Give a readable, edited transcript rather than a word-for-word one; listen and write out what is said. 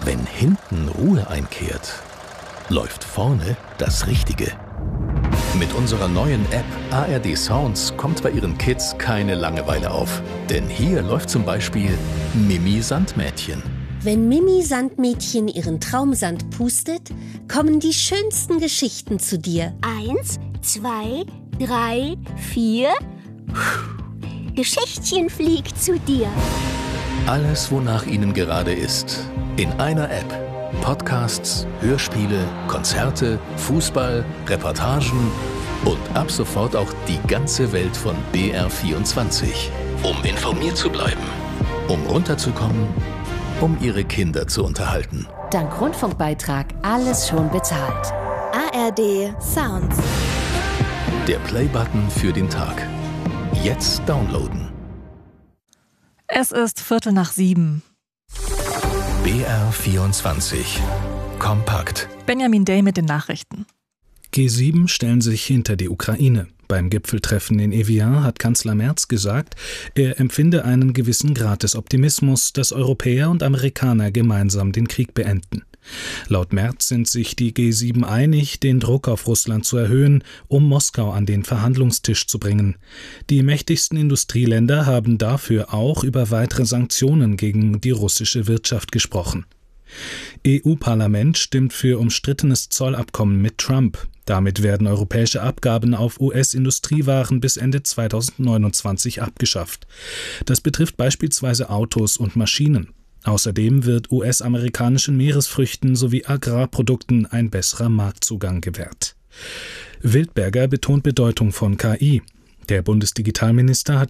Wenn hinten Ruhe einkehrt, läuft vorne das Richtige. Mit unserer neuen App ARD Sounds kommt bei Ihren Kids keine Langeweile auf. Denn hier läuft zum Beispiel Mimi Sandmädchen. Wenn Mimi Sandmädchen ihren Traumsand pustet, kommen die schönsten Geschichten zu dir. 1, 2, 3, 4. Geschichtchen fliegt zu dir. Alles, wonach Ihnen gerade ist. In einer App. Podcasts, Hörspiele, Konzerte, Fußball, Reportagen und ab sofort auch die ganze Welt von BR24. Um informiert zu bleiben, um runterzukommen, um Ihre Kinder zu unterhalten. Dank Rundfunkbeitrag alles schon bezahlt. ARD Sounds. Der Play-Button für den Tag. Jetzt downloaden. Es ist 6:45. BR24. Kompakt. Benjamin Day mit den Nachrichten. G7 stellen sich hinter die Ukraine. Beim Gipfeltreffen in Evian hat Kanzler Merz gesagt, er empfinde einen gewissen Grad des Optimismus, dass Europäer und Amerikaner gemeinsam den Krieg beenden. Laut Merz sind sich die G7 einig, den Druck auf Russland zu erhöhen, um Moskau an den Verhandlungstisch zu bringen. Die mächtigsten Industrieländer haben dafür auch über weitere Sanktionen gegen die russische Wirtschaft gesprochen. EU-Parlament stimmt für umstrittenes Zollabkommen mit Trump. Damit werden europäische Abgaben auf US-Industriewaren bis Ende 2029 abgeschafft. Das betrifft beispielsweise Autos und Maschinen. Außerdem wird US-amerikanischen Meeresfrüchten sowie Agrarprodukten ein besserer Marktzugang gewährt. Wildberger betont Bedeutung von KI. Der Bundesdigitalminister hat